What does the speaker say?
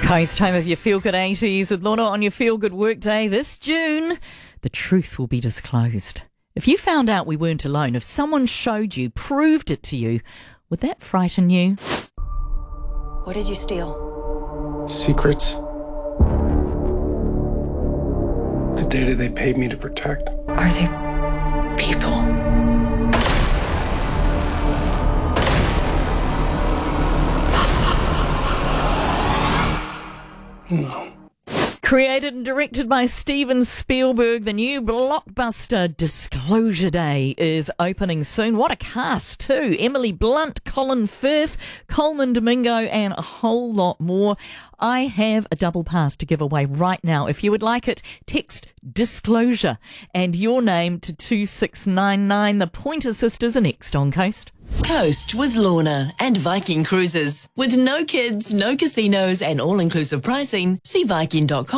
Coast, home of your Feel Good 80s with Lorna on your Feel Good Workday. This June, the truth will be disclosed. If you found out we weren't alone, if someone showed you, proved it to you, would that frighten you? What did you steal? Secrets. The data they paid me to protect. Are they people? No. Created and directed by Steven Spielberg, the new blockbuster Disclosure Day is opening soon. What a cast too. Emily Blunt, Colin Firth, Coleman Domingo and a whole lot more. I have a double pass to give away right now. If you would like it, text Disclosure and your name to 2699. The Pointer Sisters are next on Coast. Coast with Lorna and Viking Cruises. With no kids, no casinos and all-inclusive pricing, see Viking.com.